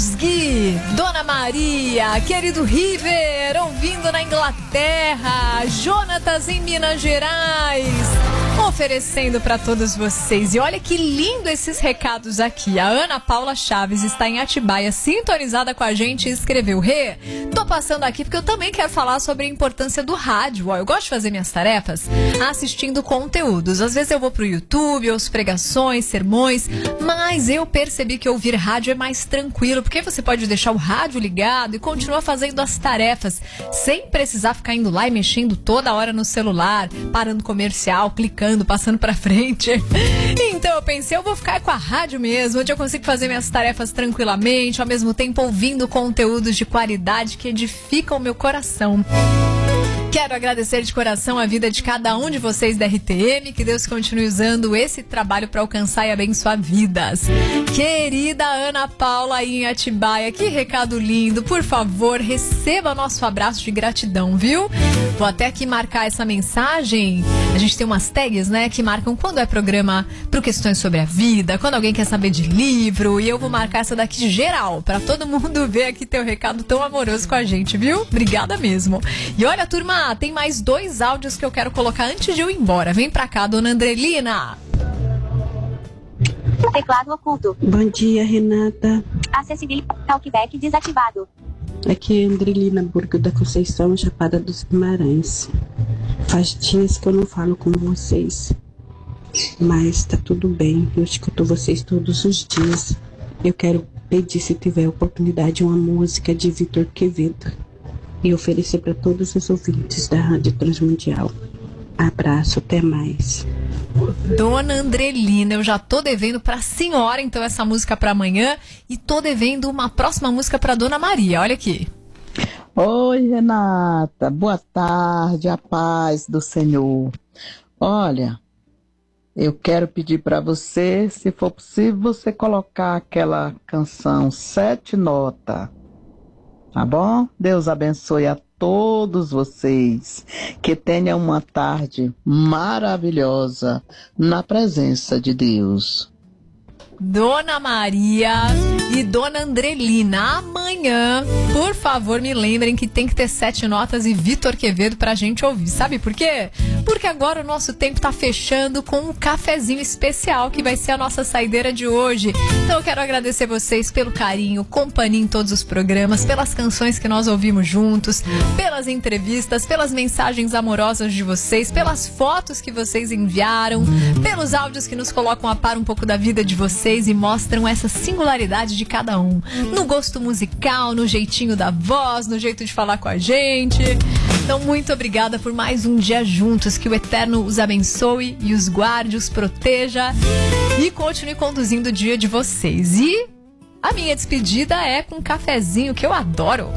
Carlos Gui, Dona Maria, querido River, ouvindo na Inglaterra, Jonatas em Minas Gerais, oferecendo para todos vocês. E olha que lindo esses recados aqui. A Ana Paula Chaves está em Atibaia, sintonizada com a gente, e escreveu: Rê, tô passando aqui porque eu também quero falar sobre a importância do rádio. Ó, eu gosto de fazer minhas tarefas assistindo conteúdos. Às vezes eu vou pro YouTube, ouço pregações, sermões, mas eu percebi que ouvir rádio é mais tranquilo, porque você pode deixar o rádio ligado e continuar fazendo as tarefas, sem precisar ficar indo lá e mexendo toda hora no celular, parando comercial, clicando, passando pra frente. Então eu pensei, eu vou ficar com a rádio mesmo, onde eu consigo fazer minhas tarefas tranquilamente, ao mesmo tempo ouvindo conteúdos de qualidade que edificam o meu coração. Quero agradecer de coração a vida de cada um de vocês da RTM, que Deus continue usando esse trabalho para alcançar e abençoar vidas. Querida Ana Paula aí em Atibaia, que recado lindo. Por favor, receba nosso abraço de gratidão, viu? Vou até aqui marcar essa mensagem. A gente tem umas tags, né, que marcam quando é programa pro Questões sobre a Vida, quando alguém quer saber de livro, e eu vou marcar essa daqui de geral, para todo mundo ver aqui teu recado tão amoroso com a gente, viu? Obrigada mesmo. E olha, turma, tem mais 2 áudios que eu quero colocar antes de eu ir embora. Vem pra cá, dona Andrelina. Teclado oculto. Bom dia, Renata. Acessibilidade talkback desativado. Aqui é Andrelina Burgo da Conceição, Chapada dos Guimarães. Faz dias que eu não falo com vocês, mas tá tudo bem. Eu escuto vocês todos os dias. Eu quero pedir, se tiver oportunidade, uma música de Vitor Quevedo e oferecer para todos os ouvintes da Rádio Transmundial. Abraço, até mais. Dona Andrelina, eu já tô devendo pra senhora, então, essa música pra amanhã, e tô devendo uma próxima música pra Dona Maria, olha aqui. Oi, Renata, boa tarde, a paz do Senhor. Olha, eu quero pedir para você, se for possível, você colocar aquela canção 7 Notas, tá bom? Deus abençoe a todos vocês, que tenham uma tarde maravilhosa na presença de Deus. Dona Maria e Dona Andrelina, amanhã, por favor, me lembrem que tem que ter 7 Notas e Vitor Quevedo pra gente ouvir. Sabe por quê? Porque agora o nosso tempo tá fechando com um cafezinho especial, que vai ser a nossa saideira de hoje. Então eu quero agradecer vocês pelo carinho, companhia em todos os programas, pelas canções que nós ouvimos juntos, pelas entrevistas, pelas mensagens amorosas de vocês, pelas fotos que vocês enviaram, pelos áudios que nos colocam a par um pouco da vida de vocês e mostram essa singularidade de cada um, no gosto musical, no jeitinho da voz, no jeito de falar com a gente. Então, muito obrigada por mais um dia juntos, que o Eterno os abençoe e os guarde, os proteja e continue conduzindo o dia de vocês. E a minha despedida é com um cafezinho, que eu adoro.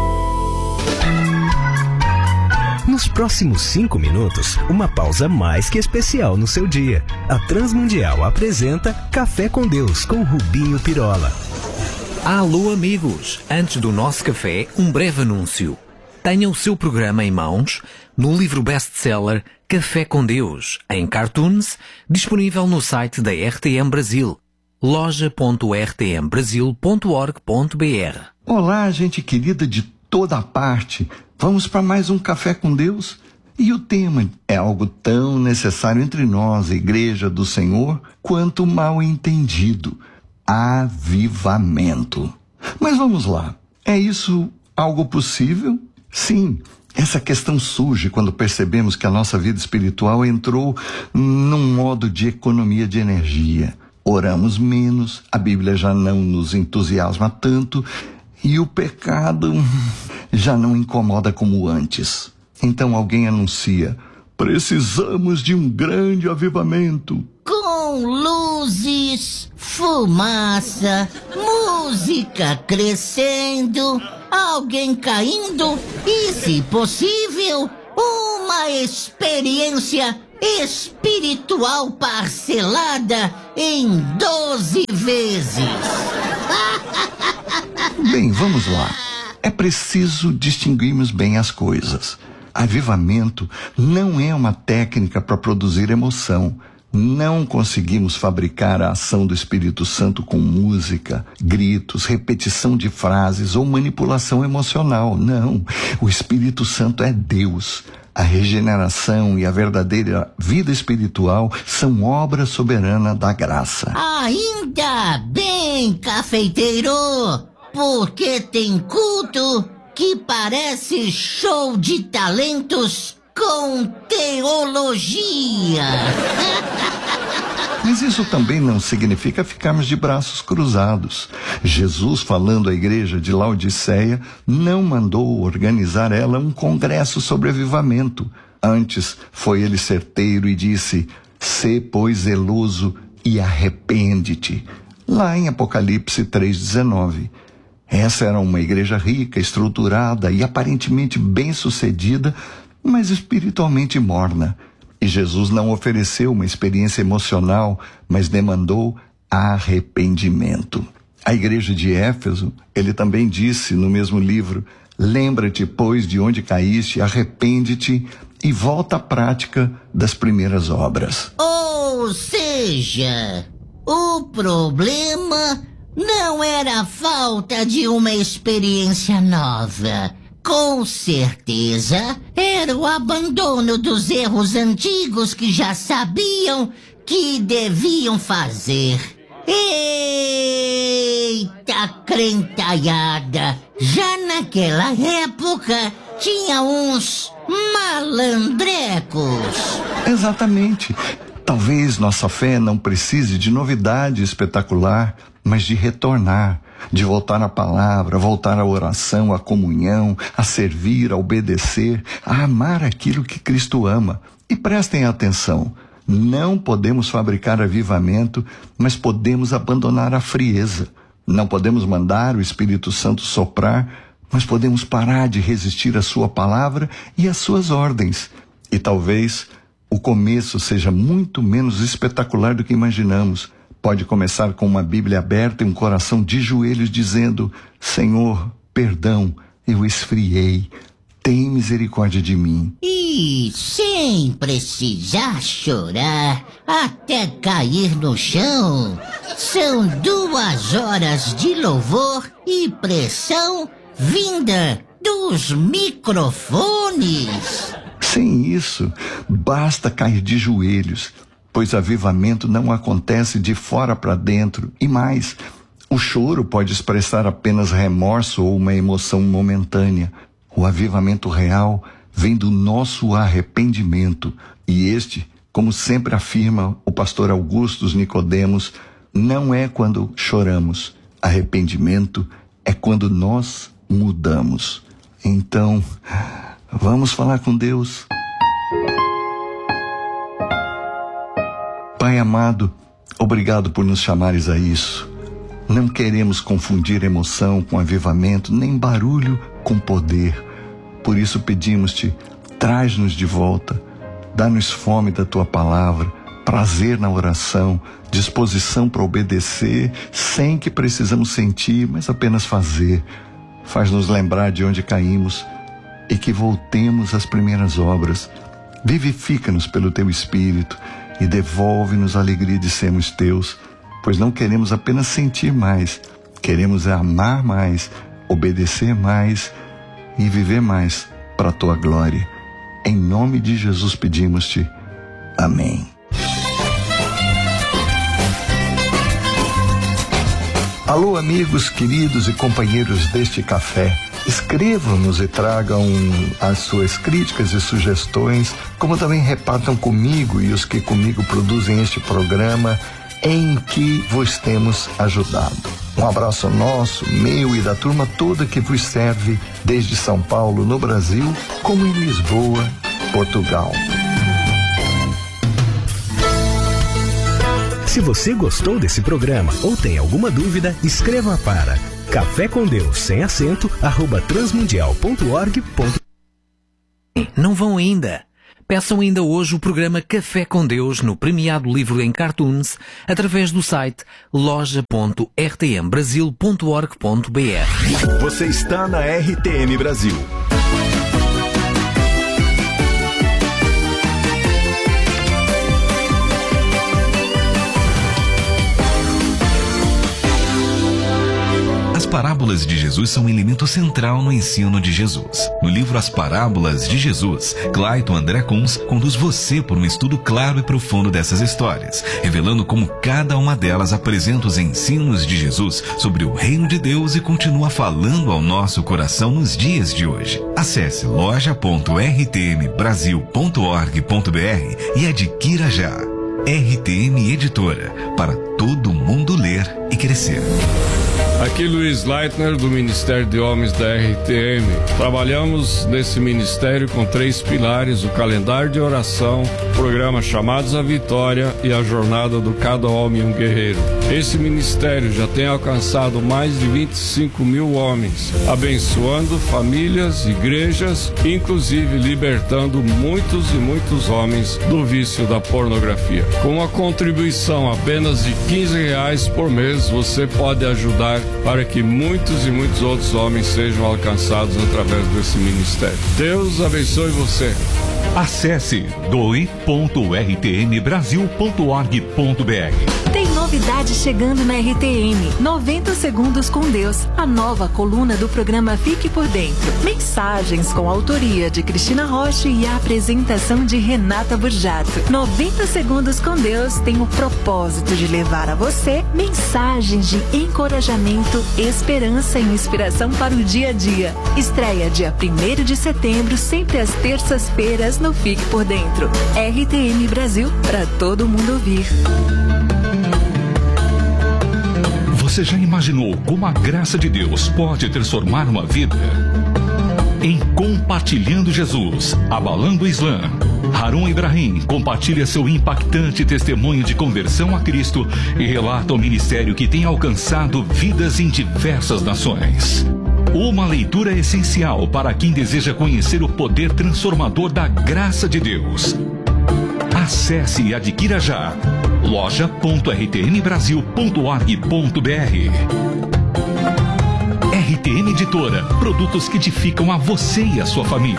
Nos próximos 5 minutos, uma pausa mais que especial no seu dia. A Transmundial apresenta Café com Deus, com Rubinho Pirola. Alô, amigos! Antes do nosso café, um breve anúncio. Tenha o seu programa em mãos no livro best-seller Café com Deus, em cartoons, disponível no site da RTM Brasil, loja.rtmbrasil.org.br. Olá, gente querida de toda a parte. Vamos para mais um Café com Deus? E o tema é algo tão necessário entre nós, a Igreja do Senhor, quanto mal entendido: avivamento. Mas vamos lá, é isso algo possível? Sim, essa questão surge quando percebemos que a nossa vida espiritual entrou num modo de economia de energia. Oramos menos, a Bíblia já não nos entusiasma tanto, e o pecado já não incomoda como antes. Então alguém anuncia: precisamos de um grande avivamento. Com luzes, fumaça, música crescendo, alguém caindo e, se possível, uma experiência espiritual parcelada em 12 vezes. Bem, vamos lá. É preciso distinguirmos bem as coisas. Avivamento não é uma técnica para produzir emoção. Não conseguimos fabricar a ação do Espírito Santo com música, gritos, repetição de frases ou manipulação emocional. Não, o Espírito Santo é Deus. A regeneração e a verdadeira vida espiritual são obra soberana da graça. Ainda bem, cafeiteiro, porque tem culto que parece show de talentos com teologia. Mas isso também não significa ficarmos de braços cruzados. Jesus, falando à igreja de Laodiceia, não mandou organizar ela um congresso sobre avivamento. Antes, foi ele certeiro e disse: "Sê, pois, zeloso e arrepende-te." Lá em Apocalipse 3:19. Essa era uma igreja rica, estruturada e aparentemente bem-sucedida, mas espiritualmente morna. E Jesus não ofereceu uma experiência emocional, mas demandou arrependimento. A igreja de Éfeso, ele também disse no mesmo livro: "Lembra-te, pois, de onde caíste, arrepende-te e volta à prática das primeiras obras." Ou seja, o problema não era a falta de uma experiência nova. Com certeza, era o abandono dos erros antigos que já sabiam que deviam fazer. Eita crentalhada! Já naquela época, tinha uns malandrecos. Exatamente. Talvez nossa fé não precise de novidade espetacular, mas de retornar, de voltar à palavra, voltar à oração, à comunhão, a servir, a obedecer, a amar aquilo que Cristo ama. E prestem atenção, não podemos fabricar avivamento, mas podemos abandonar a frieza. Não podemos mandar o Espírito Santo soprar, mas podemos parar de resistir à sua palavra e às suas ordens. E talvez o começo seja muito menos espetacular do que imaginamos. Pode começar com uma Bíblia aberta e um coração de joelhos dizendo: "Senhor, perdão, eu esfriei. Tem misericórdia de mim." E sem precisar chorar até cair no chão. São 2 horas de louvor e pressão vinda dos microfones. Sem isso, basta cair de joelhos, pois avivamento não acontece de fora para dentro. E mais, o choro pode expressar apenas remorso ou uma emoção momentânea. O avivamento real vem do nosso arrependimento. E este, como sempre afirma o pastor Augustus Nicodemos, não é quando choramos. Arrependimento é quando nós mudamos. Então, vamos falar com Deus. Pai amado, obrigado por nos chamares a isso. Não queremos confundir emoção com avivamento, nem barulho com poder. Por isso pedimos-te, traz-nos de volta, dá-nos fome da tua palavra, prazer na oração, disposição para obedecer, sem que precisamos sentir, mas apenas fazer. Faz-nos lembrar de onde caímos e que voltemos às primeiras obras. Vivifica-nos pelo teu Espírito e devolve-nos a alegria de sermos teus, pois não queremos apenas sentir mais, queremos amar mais, obedecer mais e viver mais para a tua glória. Em nome de Jesus pedimos-te. Amém. Alô, amigos, queridos e companheiros deste café. Escrevam-nos e tragam as suas críticas e sugestões, como também repartam comigo e os que comigo produzem este programa em que vos temos ajudado. Um abraço nosso, meu e da turma toda que vos serve desde São Paulo, no Brasil, como em Lisboa, Portugal. Se você gostou desse programa ou tem alguma dúvida, escreva para Café com Deus, sem acento, @transmundial.org. Não vão ainda? Peçam ainda hoje o programa Café com Deus no premiado livro em cartoons através do site loja.rtmbrasil.org.br. Você está na RTM Brasil. parábolas de Jesus são um elemento central no ensino de Jesus. No livro As Parábolas de Jesus, Clayton André Kunz conduz você por um estudo claro e profundo dessas histórias, revelando como cada uma delas apresenta os ensinos de Jesus sobre o reino de Deus e continua falando ao nosso coração nos dias de hoje. Acesse loja.rtmbrasil.org.br e adquira já. RTM Editora, para todo mundo ler e crescer. Aqui Luiz Leitner, do Ministério de Homens da RTM. Trabalhamos nesse ministério com 3 pilares: o calendário de oração, o programa Chamados à Vitória e a jornada do Cada Homem um Guerreiro. Esse ministério já tem alcançado mais de 25 mil homens, abençoando famílias, igrejas, inclusive libertando muitos e muitos homens do vício da pornografia. Com uma contribuição apenas de R$15 por mês, você pode ajudar para que muitos e muitos outros homens sejam alcançados através desse ministério. Deus abençoe você. Acesse doe.rtmbrasil.org.br. Tem novidade chegando na RTM. 90 Segundos com Deus, a nova coluna do programa Fique por Dentro. Mensagens com a autoria de Cristina Rocha e a apresentação de Renata Burjato. 90 Segundos com Deus tem o propósito de levar a você mensagens de encorajamento, esperança e inspiração para o dia a dia. Estreia dia 1º de setembro, sempre às terças-feiras no Fique por Dentro. RTM Brasil, para todo mundo ouvir. Você já imaginou como a graça de Deus pode transformar uma vida? Em Compartilhando Jesus, Abalando o Islã, Harun Ibrahim compartilha seu impactante testemunho de conversão a Cristo e relata o ministério que tem alcançado vidas em diversas nações. Uma leitura essencial para quem deseja conhecer o poder transformador da graça de Deus. Acesse e adquira já loja.rtmbrasil.org.br. RTM Editora, produtos que edificam a você e a sua família.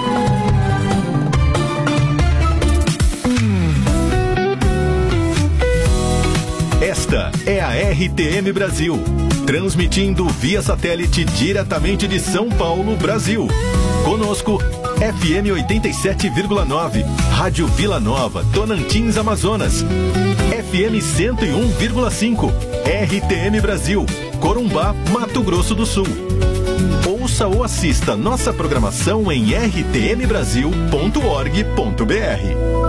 Esta é a RTM Brasil, transmitindo via satélite diretamente de São Paulo, Brasil. Conosco, FM 87,9, Rádio Vila Nova, Tonantins, Amazonas. FM 101,5, RTM Brasil, Corumbá, Mato Grosso do Sul. Ouça ou assista nossa programação em rtmbrasil.org.br.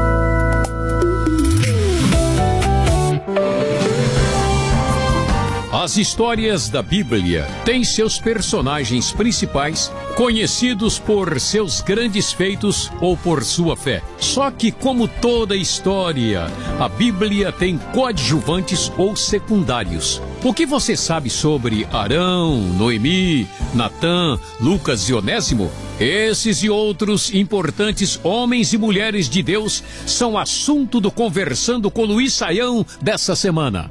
As histórias da Bíblia têm seus personagens principais, conhecidos por seus grandes feitos ou por sua fé. Só que, como toda história, a Bíblia tem coadjuvantes ou secundários. O que você sabe sobre Arão, Noemi, Natã, Lucas e Onésimo? Esses e outros importantes homens e mulheres de Deus são assunto do Conversando com Luiz Saião dessa semana.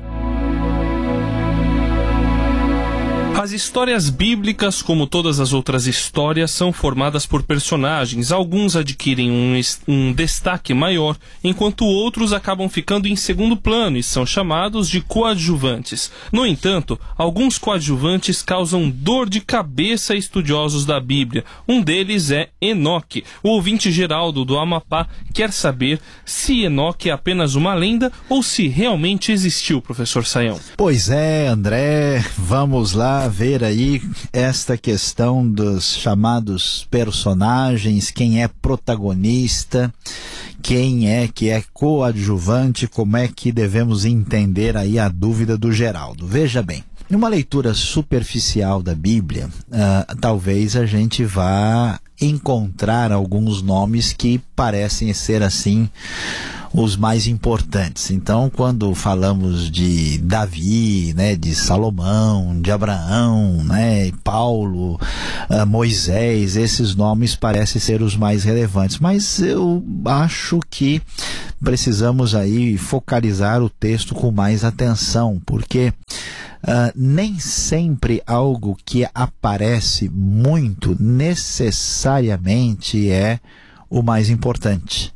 As histórias bíblicas, como todas as outras histórias, são formadas por personagens. Alguns adquirem um destaque maior, enquanto outros acabam ficando em segundo plano e são chamados de coadjuvantes. No entanto, alguns coadjuvantes causam dor de cabeça a estudiosos da Bíblia. Um deles é Enoque. O ouvinte Geraldo do Amapá quer saber se Enoque é apenas uma lenda ou se realmente existiu, professor Saião. Pois é, André, vamos lá ver aí esta questão dos chamados personagens, quem é protagonista, quem é que é coadjuvante, como é que devemos entender aí a dúvida do Geraldo. Veja bem, numa leitura superficial da Bíblia, talvez a gente vá encontrar alguns nomes que parecem ser assim os mais importantes. Então, quando falamos de Davi, né, de Salomão, de Abraão, né, Paulo, Moisés, esses nomes parecem ser os mais relevantes. Mas eu acho que precisamos aí focalizar o texto com mais atenção, porque nem sempre algo que aparece muito necessariamente é o mais importante.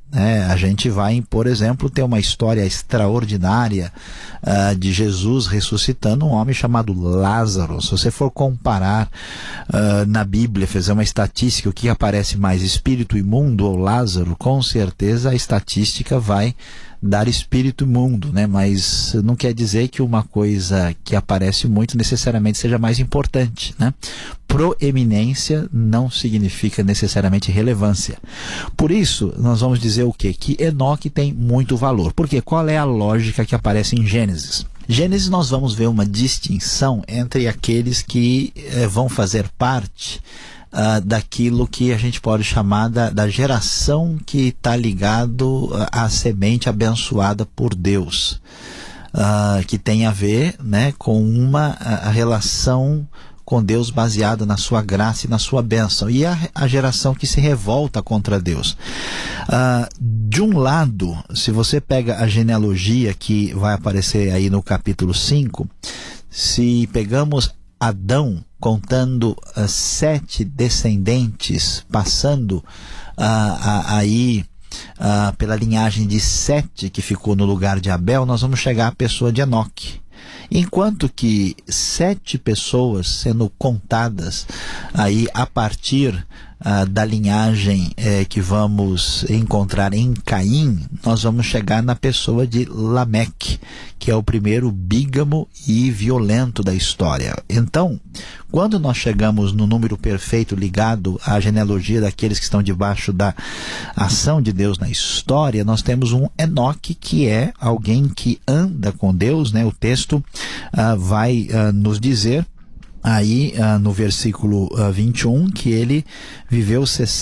A gente vai, por exemplo, ter uma história extraordinária de Jesus ressuscitando um homem chamado Lázaro. Se você for comparar na Bíblia, fazer uma estatística, o que aparece mais, espírito imundo ou Lázaro, com certeza a estatística vai dar espírito imundo, né? Mas não quer dizer que uma coisa que aparece muito necessariamente seja mais importante, né? Proeminência não significa necessariamente relevância. Por isso, nós vamos dizer o quê? Que Enoque tem muito valor. Porque qual é a lógica que aparece em Gênesis? Gênesis, nós vamos ver uma distinção entre aqueles que vão fazer parte daquilo que a gente pode chamar da geração que está ligado à semente abençoada por Deus, que tem a ver, né, com a relação com Deus baseada na sua graça e na sua bênção, e a geração que se revolta contra Deus. De um lado, se você pega a genealogia que vai aparecer aí no capítulo 5, se pegamos Adão contando 7 descendentes, passando aí pela linhagem de Sete, que ficou no lugar de Abel, nós vamos chegar à pessoa de Enoque. Enquanto que 7 pessoas sendo contadas aí a partir da linhagem que vamos encontrar em Caim, nós vamos chegar na pessoa de Lameque, que é o primeiro bígamo e violento da história. Então, quando nós chegamos no número perfeito ligado à genealogia daqueles que estão debaixo da ação de Deus na história, nós temos um Enoque, que é alguém que anda com Deus, né? O texto vai nos dizer aí no versículo 21, que ele viveu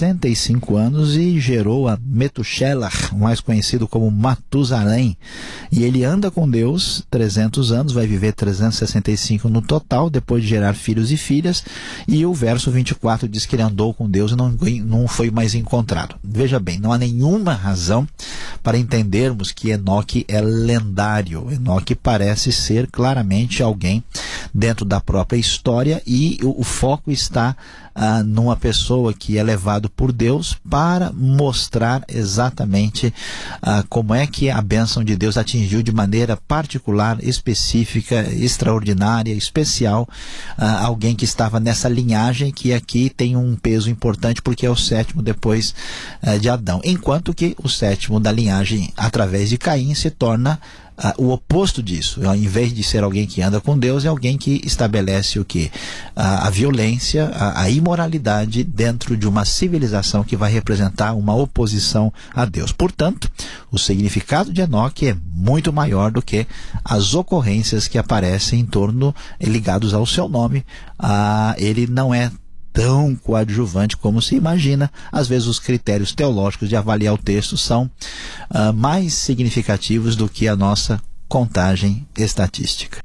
65 anos e gerou a Metushelah, mais conhecido como Matusalém, e ele anda com Deus 300 anos, vai viver 365 no total, depois de gerar filhos e filhas, e o verso 24 diz que ele andou com Deus e não foi mais encontrado. Veja bem, não há nenhuma razão para entendermos que Enoque é lendário. Enoque parece ser claramente alguém dentro da própria história, e o foco está numa pessoa que é levado por Deus para mostrar exatamente como é que a bênção de Deus atingiu de maneira particular, específica, extraordinária, especial, alguém que estava nessa linhagem, que aqui tem um peso importante porque é o 7º depois de Adão, enquanto que o 7º da linhagem através de Caim se torna o oposto disso. Ao invés de ser alguém que anda com Deus, é alguém que estabelece o que? A violência, a imoralidade dentro de uma civilização que vai representar uma oposição a Deus. Portanto, o significado de Enoque é muito maior do que as ocorrências que aparecem em torno, ligados ao seu nome. Ele não é tão coadjuvante como se imagina. Às vezes os critérios teológicos de avaliar o texto são mais significativos do que a nossa contagem estatística.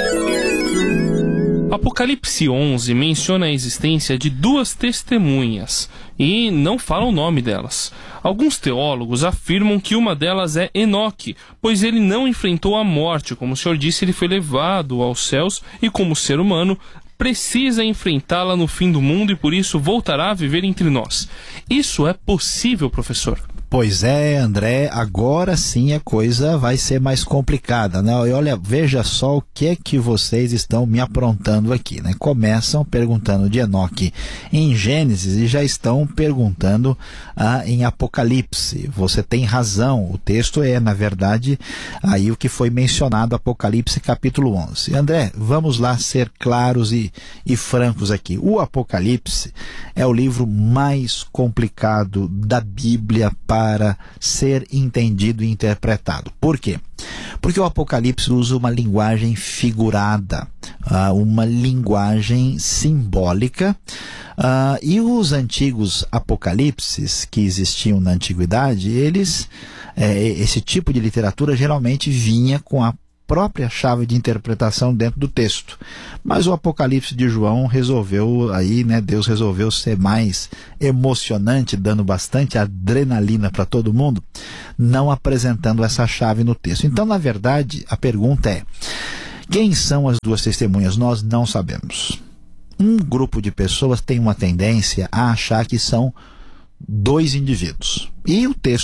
Apocalipse 11 menciona a existência de 2 testemunhas e não fala o nome delas. Alguns teólogos afirmam que uma delas é Enoque, pois ele não enfrentou a morte. Como o senhor disse, ele foi levado aos céus e, como ser humano, precisa enfrentá-la no fim do mundo e por isso voltará a viver entre nós. Isso é possível, professor? Pois é, André, agora sim a coisa vai ser mais complicada, né? E olha, veja só o que é que vocês estão me aprontando aqui, né? Começam perguntando de Enoque em Gênesis e já estão perguntando em Apocalipse. Você tem razão, o texto é, na verdade, aí o que foi mencionado, Apocalipse capítulo 11. André, vamos lá ser claros e francos aqui. O Apocalipse é o livro mais complicado da Bíblia para ser entendido e interpretado. Por quê? Porque o Apocalipse usa uma linguagem figurada, uma linguagem simbólica, e os antigos apocalipses que existiam na antiguidade, esse tipo de literatura geralmente vinha com a própria chave de interpretação dentro do texto. Mas o Apocalipse de João resolveu aí, né, Deus resolveu ser mais emocionante, dando bastante adrenalina para todo mundo, não apresentando essa chave no texto. Então, na verdade, a pergunta é: quem são as 2 testemunhas? Nós não sabemos. Um grupo de pessoas tem uma tendência a achar que são 2 indivíduos. E o texto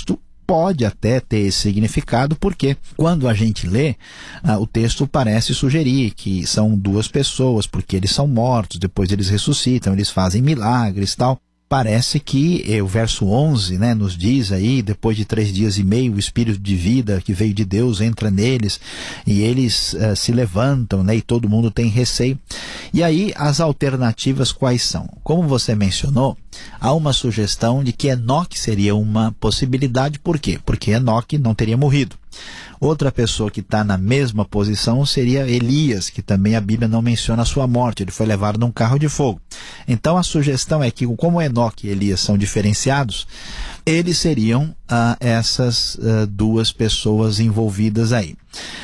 pode até ter esse significado, porque quando a gente lê, o texto parece sugerir que são duas pessoas, porque eles são mortos, depois eles ressuscitam, eles fazem milagres e tal. Parece que o verso 11, né, nos diz aí, depois de 3 dias e meio, o Espírito de vida que veio de Deus entra neles e eles se levantam, né, e todo mundo tem receio. E aí as alternativas quais são? Como você mencionou, há uma sugestão de que Enoque seria uma possibilidade. Por quê? Porque Enoque não teria morrido. Outra pessoa que está na mesma posição seria Elias, que também a Bíblia não menciona a sua morte, ele foi levado num carro de fogo. Então a sugestão é que, como Enoque e Elias são diferenciados, eles seriam essas duas pessoas envolvidas aí.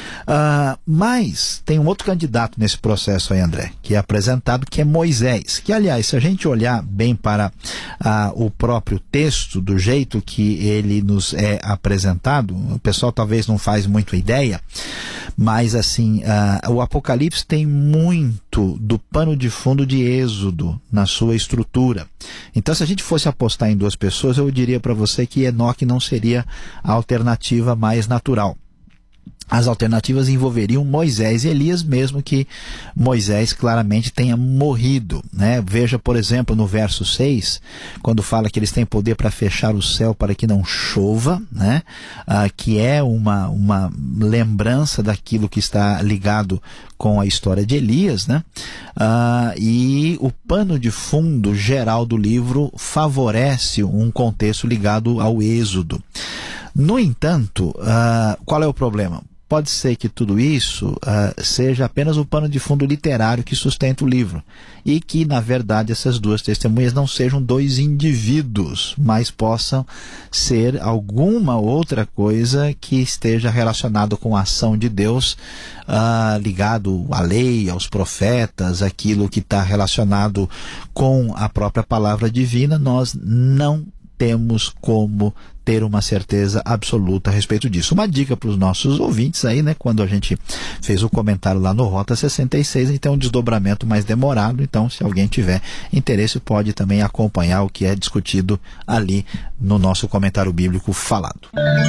Mas tem um outro candidato nesse processo aí, André, que é apresentado, que é Moisés, que, aliás, se a gente olhar bem para o próprio texto, do jeito que ele nos é apresentado, o pessoal talvez não faz muito ideia, mas assim, o Apocalipse tem muito do pano de fundo de Êxodo na sua estrutura. Então, se a gente fosse apostar em duas pessoas, eu diria para você que Enoque não seria a alternativa mais natural. As alternativas envolveriam Moisés e Elias, mesmo que Moisés claramente tenha morrido, né? Veja, por exemplo, no verso 6, quando fala que eles têm poder para fechar o céu para que não chova, né? Que é uma lembrança daquilo que está ligado com a história de Elias, né? E o pano de fundo geral do livro favorece um contexto ligado ao Êxodo. No entanto, qual é o problema? Pode ser que tudo isso seja apenas o pano de fundo literário que sustenta o livro e que, na verdade, essas duas testemunhas não sejam dois indivíduos, mas possam ser alguma outra coisa que esteja relacionado com a ação de Deus, ligado à lei, aos profetas, aquilo que está relacionado com a própria palavra divina. Nós não temos como ter uma certeza absoluta a respeito disso. Uma dica para os nossos ouvintes aí, né? Quando a gente fez o comentário lá no Rota 66, a gente tem um desdobramento mais demorado, então se alguém tiver interesse pode também acompanhar o que é discutido ali no nosso comentário bíblico falado.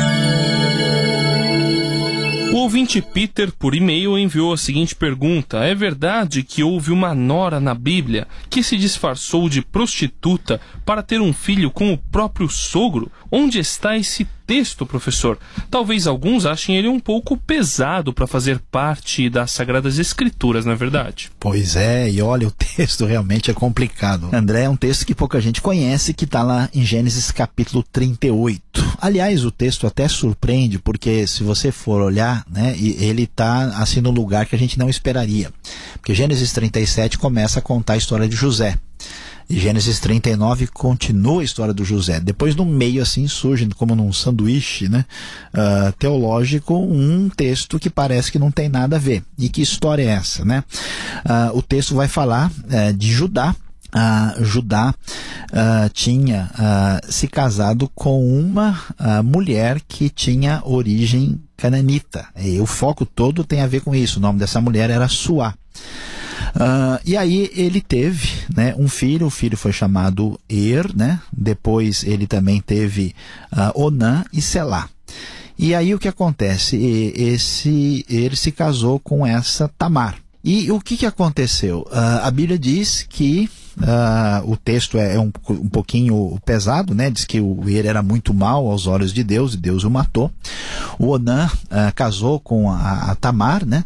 O ouvinte Peter, por e-mail, enviou a seguinte pergunta: é verdade que houve uma nora na Bíblia que se disfarçou de prostituta para ter um filho com o próprio sogro? Onde está esse texto, professor? Talvez alguns achem ele um pouco pesado para fazer parte das Sagradas Escrituras, não é verdade? Pois é, e olha, o texto realmente é complicado. André, é um texto que pouca gente conhece, que está lá em Gênesis capítulo 38. Aliás, o texto até surpreende, porque se você for olhar, né, ele está assim no lugar que a gente não esperaria. Porque Gênesis 37 começa a contar a história de José. E Gênesis 39 continua a história do José. Depois, no meio, assim, surge, como num sanduíche, né, teológico, um texto que parece que não tem nada a ver. E que história é essa, né? O texto vai falar de Judá. Judá tinha se casado com uma mulher que tinha origem cananita. E o foco todo tem a ver com isso. O nome dessa mulher era Suá. E aí ele teve, né, um filho. O filho foi chamado né? Depois ele também teve Onã e Selá. E aí o que acontece? Ele se casou com essa Tamar. E o que aconteceu? A Bíblia diz que o texto é um pouquinho pesado, né? Diz que ele era muito mau aos olhos de Deus e Deus o matou. O Onã casou com a Tamar, né?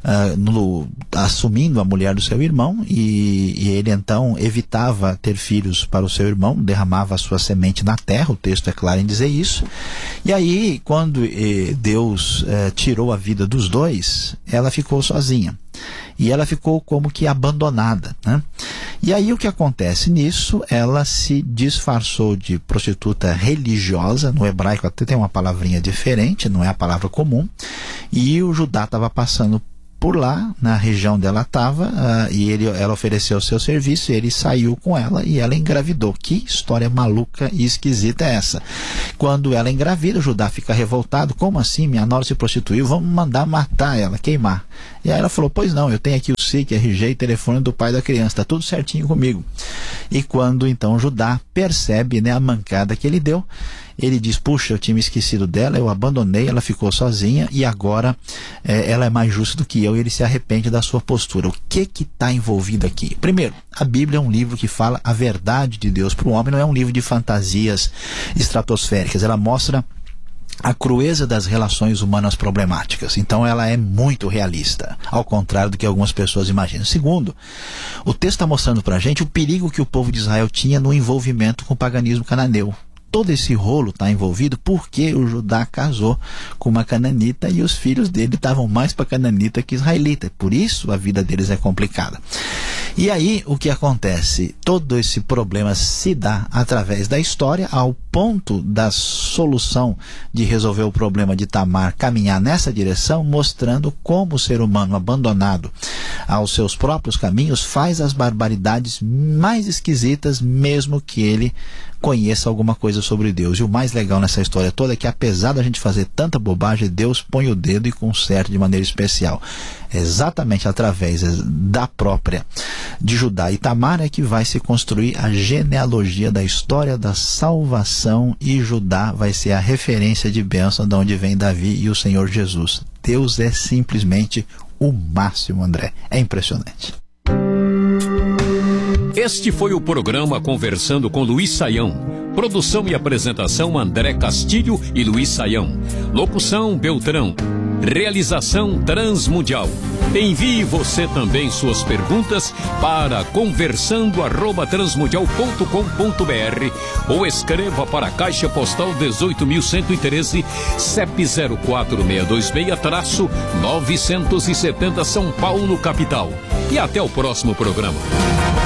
Assumindo a mulher do seu irmão, e ele então evitava ter filhos para o seu irmão, derramava a sua semente na terra. O texto é claro em dizer isso. E aí, quando Deus tirou a vida dos dois, ela ficou sozinha. E ela ficou como que abandonada, né? E aí o que acontece nisso? Ela se disfarçou de prostituta religiosa. No hebraico até tem uma palavrinha diferente, não é a palavra comum. E o Judá estava passando por lá, na região onde ela estava, e ela ofereceu o seu serviço, e ele saiu com ela e ela engravidou. Que história maluca e esquisita é essa? Quando ela engravida, o Judá fica revoltado. Como assim? Minha nora se prostituiu, vamos mandar matar ela, queimar. E aí ela falou: pois não, eu tenho aqui o SIC, RG e telefone do pai da criança, está tudo certinho comigo. E quando então Judá percebe, né, a mancada que ele deu, ele diz, puxa, eu tinha me esquecido dela, eu abandonei, ela ficou sozinha e agora ela é mais justa do que eu, e ele se arrepende da sua postura. O que está envolvido aqui? Primeiro, a Bíblia é um livro que fala a verdade de Deus para o homem, não é um livro de fantasias estratosféricas, ela mostra a crueza das relações humanas problemáticas. Então ela é muito realista, ao contrário do que algumas pessoas imaginam. Segundo, o texto está mostrando para a gente o perigo que o povo de Israel tinha no envolvimento com o paganismo cananeu. Todo esse rolo está envolvido porque o Judá casou com uma cananita e os filhos dele estavam mais para cananita que israelita. Por isso a vida deles é complicada. E aí o que acontece? Todo esse problema se dá através da história, ao ponto da solução de resolver o problema de Tamar caminhar nessa direção, mostrando como o ser humano abandonado aos seus próprios caminhos faz as barbaridades mais esquisitas, mesmo que ele conheça alguma coisa sobre Deus. E o mais legal nessa história toda é que, apesar da gente fazer tanta bobagem, Deus põe o dedo e conserta de maneira especial. Exatamente através da própria de Judá e Tamar é que vai se construir a genealogia da história da salvação, e Judá vai ser a referência de bênção de onde vem Davi e o Senhor Jesus. Deus é simplesmente o máximo, André. É impressionante. Este foi o programa Conversando com Luiz Saião. Produção e apresentação André Castilho e Luiz Saião. Locução Beltrão. Realização Transmundial. Envie você também suas perguntas para conversando@transmundial.com.br ou escreva para a Caixa Postal 18.113, CEP 04626-970 São Paulo, capital. E até o próximo programa.